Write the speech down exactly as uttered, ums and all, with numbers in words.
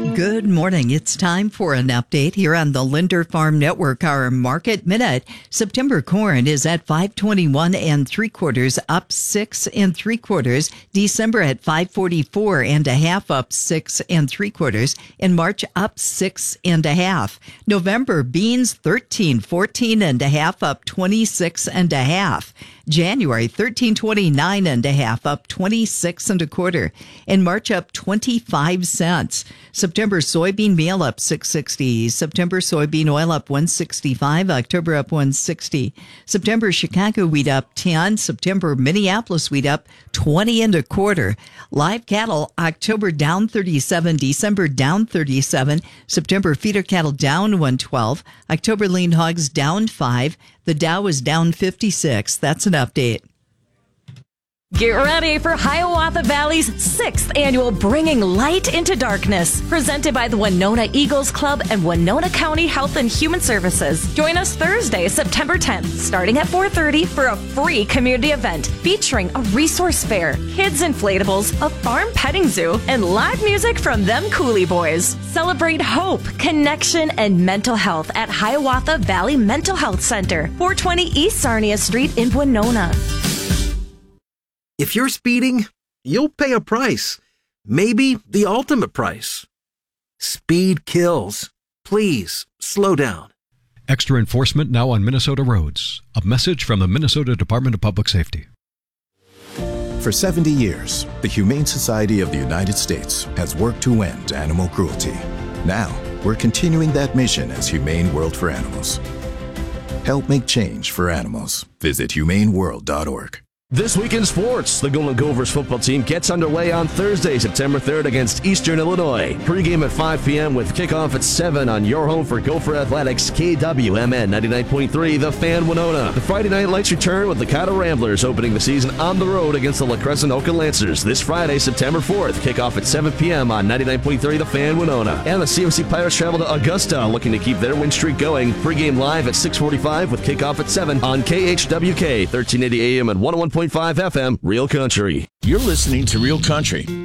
Good morning. It's time for an update here on the Linder Farm Network. Our market minute. September corn is at five twenty-one and three quarters, up six and three quarters. December at five forty-four and a half, up six and three quarters. In March, up six and a half. November, beans thirteen fourteen and a half, up twenty-six and a half. January, thirteen twenty-nine and a half, up twenty-six and a quarter. In March, up twenty-five cents. September soybean meal up six sixty. September soybean oil up one sixty-five. October up one sixty. September Chicago wheat up ten. September Minneapolis wheat up twenty and a quarter. Live cattle October down thirty-seven. December down thirty-seven. September feeder cattle down one twelve. October lean hogs down five. The Dow is down fifty-six. That's an update. Get ready for Hiawatha Valley's sixth annual Bringing Light into Darkness, presented by the Winona Eagles Club and Winona County Health and Human Services. Join us Thursday, September tenth, starting at four thirty for a free community event featuring a resource fair, kids inflatables, a farm petting zoo, and live music from them Coolie Boys. Celebrate hope, connection, and mental health at Hiawatha Valley Mental Health Center, four twenty East Sarnia Street in Winona. If you're speeding, you'll pay a price. Maybe the ultimate price. Speed kills. Please, slow down. Extra enforcement now on Minnesota roads. A message from the Minnesota Department of Public Safety. For seventy years, the Humane Society of the United States has worked to end animal cruelty. Now, we're continuing that mission as Humane World for Animals. Help make change for animals. Visit humane world dot org. This week in sports, the Golden Gophers football team gets underway on Thursday, September third against Eastern Illinois. Pre-game at five p.m. with kickoff at seven on your home for Gopher Athletics, K W M N ninety-nine point three, The Fan Winona. The Friday Night Lights return with the Caddo Ramblers opening the season on the road against the La Crescent Oka Lancers this Friday, September fourth. Kickoff at seven p.m. on ninety-nine point three, The Fan Winona. And the C M C Pirates travel to Augusta looking to keep their win streak going. Pre-game live at six forty-five with kickoff at seven on K H W K, thirteen eighty A M and one oh one point five F M, Real Country. You're listening to Real Country